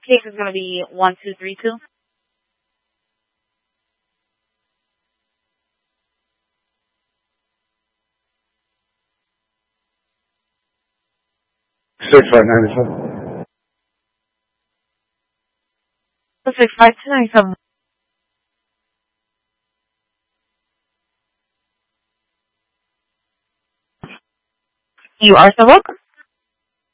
case is going to be 1232. Six five 97. 65297. You are so welcome.